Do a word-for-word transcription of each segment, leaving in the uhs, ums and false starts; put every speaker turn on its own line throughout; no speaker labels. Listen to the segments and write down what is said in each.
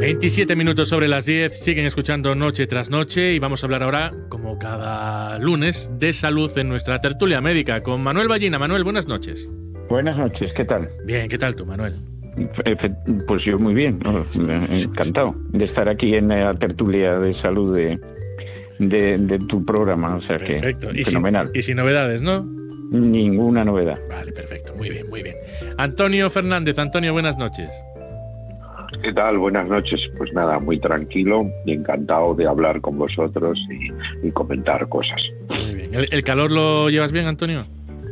veintisiete minutos sobre las diez, siguen escuchando Noche tras Noche y vamos a hablar ahora, como cada lunes, de salud en nuestra tertulia médica con Manuel Ballina. Manuel, buenas noches.
Buenas noches, ¿qué tal?
Bien, ¿qué tal tú, Manuel?
Pues yo muy bien, ¿no? Encantado de estar aquí en la tertulia de salud de, de, de tu programa, o sea que
perfecto. Y
fenomenal.
Sin, y sin novedades, ¿no?
Ninguna novedad.
Vale, perfecto, muy bien, muy bien. Antonio Fernández, Antonio, buenas noches.
¿Qué tal? Buenas noches. Pues nada, muy tranquilo y encantado de hablar con vosotros y, y comentar cosas.
Muy bien. ¿El, el calor lo llevas bien, Antonio?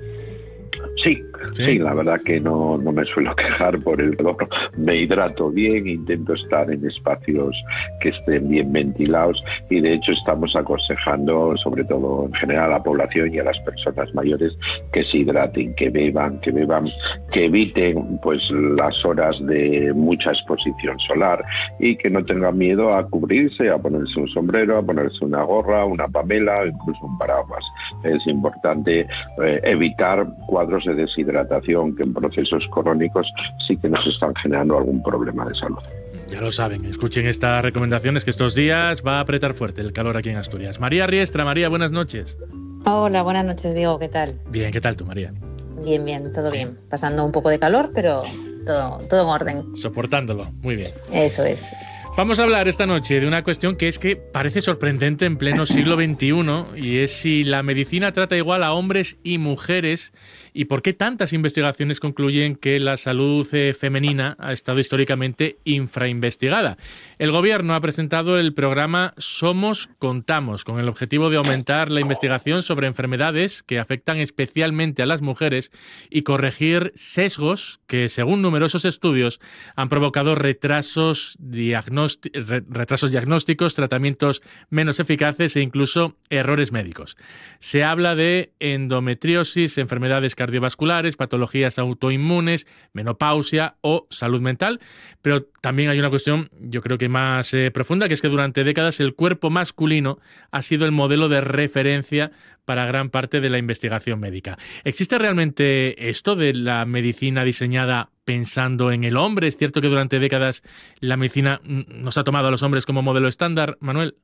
Sí, sí, sí, la verdad que no, no me suelo quejar por el calor. Me hidrato bien, intento estar en espacios que estén bien ventilados y de hecho estamos aconsejando, sobre todo en general a la población y a las personas mayores, que se hidraten, que beban, que beban, que eviten pues las horas de mucha exposición solar y que no tengan miedo a cubrirse, a ponerse un sombrero, a ponerse una gorra, una pamela, incluso un paraguas. Es importante eh, evitar cuadros de deshidratación que en procesos crónicos sí que nos están generando algún problema de salud.
Ya lo saben, escuchen estas recomendaciones que estos días va a apretar fuerte el calor aquí en Asturias. María Riestra, María, buenas noches.
Hola, buenas noches, Diego, ¿qué tal?
Bien, ¿qué tal tú, María?
Bien, bien, todo
sí.
bien. Pasando un poco de calor, pero todo, todo en orden.
Soportándolo, muy bien.
Eso es.
Vamos a hablar esta noche de una cuestión que es que parece sorprendente en pleno siglo veintiuno y es si la medicina trata igual a hombres y mujeres y por qué tantas investigaciones concluyen que la salud eh, femenina ha estado históricamente infrainvestigada. El gobierno ha presentado el programa Somos Contamos con el objetivo de aumentar la investigación sobre enfermedades que afectan especialmente a las mujeres y corregir sesgos que, según numerosos estudios, han provocado retrasos diagnósticos retrasos diagnósticos, tratamientos menos eficaces e incluso errores médicos. Se habla de endometriosis, enfermedades cardiovasculares, patologías autoinmunes, menopausia o salud mental, pero también hay una cuestión, yo creo que más eh, profunda, que es que durante décadas el cuerpo masculino ha sido el modelo de referencia para gran parte de la investigación médica. ¿Existe realmente esto de la medicina diseñada pensando en el hombre? ¿Es cierto que durante décadas la medicina nos ha tomado a los hombres como modelo estándar, Manuel?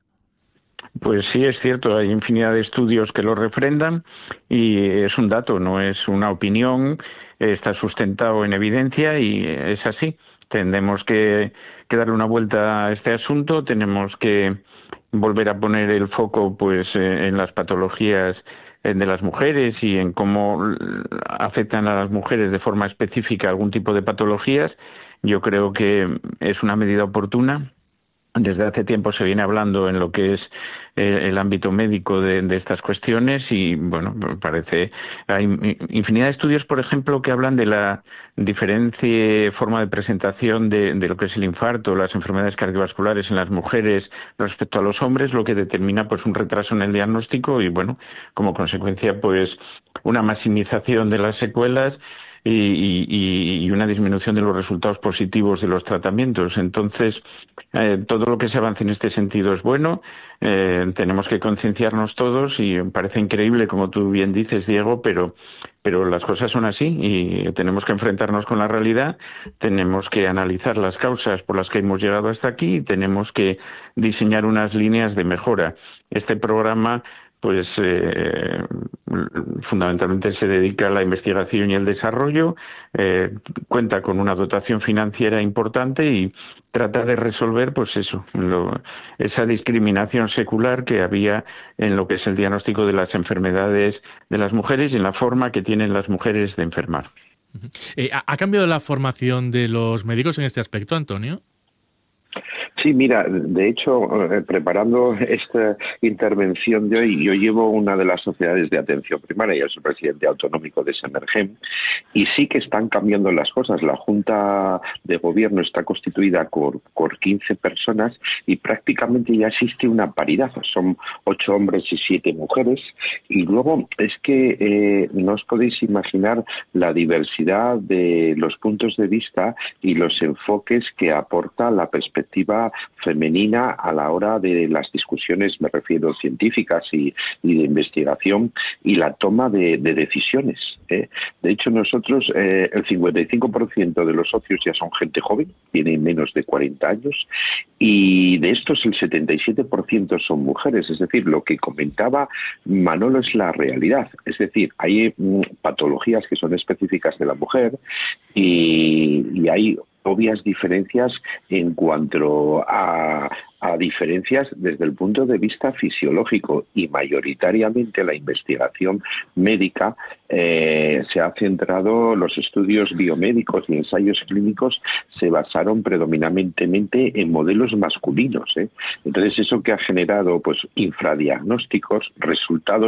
Pues sí, es cierto, hay infinidad de estudios que lo refrendan y es un dato, no es una opinión, está sustentado en evidencia y es así. Tenemos que, que darle una vuelta a este asunto, tenemos que volver a poner el foco pues en las patologías de las mujeres y en cómo afectan a las mujeres de forma específica algún tipo de patologías. Yo creo que es una medida oportuna. Desde hace tiempo se viene hablando en lo que es eh, el ámbito médico de, de estas cuestiones y, bueno, parece... Hay infinidad de estudios, por ejemplo, que hablan de la diferente forma de presentación de, de lo que es el infarto, las enfermedades cardiovasculares en las mujeres respecto a los hombres, lo que determina pues un retraso en el diagnóstico y, bueno, como consecuencia, pues una maximización de las secuelas Y, y, y una disminución de los resultados positivos de los tratamientos. Entonces, eh, todo lo que se avance en este sentido es bueno. Eh, tenemos que concienciarnos todos y me parece increíble, como tú bien dices, Diego, pero, pero las cosas son así y tenemos que enfrentarnos con la realidad, tenemos que analizar las causas por las que hemos llegado hasta aquí y tenemos que diseñar unas líneas de mejora. Este programa pues eh, fundamentalmente se dedica a la investigación y el desarrollo, eh, cuenta con una dotación financiera importante y trata de resolver pues eso, lo, esa discriminación secular que había en lo que es el diagnóstico de las enfermedades de las mujeres y en la forma que tienen las mujeres de enfermar.
Eh, ¿Ha cambiado la formación de los médicos en este aspecto, Antonio?
Sí, mira, de hecho, eh, preparando esta intervención de hoy, yo llevo una de las sociedades de atención primaria, yo soy presidente autonómico de Semergem, y sí que están cambiando las cosas. La Junta de Gobierno está constituida por, por quince personas y prácticamente ya existe una paridad, son ocho hombres y siete mujeres, y luego es que eh, no os podéis imaginar la diversidad de los puntos de vista y los enfoques que aporta la perspectiva perspectiva femenina a la hora de las discusiones, me refiero, científicas y, y de investigación y la toma de, de decisiones. ¿eh? De hecho, nosotros, eh, el cincuenta y cinco por ciento de los socios ya son gente joven, tienen menos de cuarenta años, y de estos el setenta y siete por ciento son mujeres. Es decir, lo que comentaba Manolo es la realidad. Es decir, hay mm, patologías que son específicas de la mujer y, y hay obvias diferencias en cuanto a, a diferencias desde el punto de vista fisiológico, y mayoritariamente la investigación médica eh, se ha centrado, los estudios biomédicos y ensayos clínicos se basaron predominantemente en modelos masculinos, ¿eh? Entonces eso que ha generado pues infradiagnósticos, resultados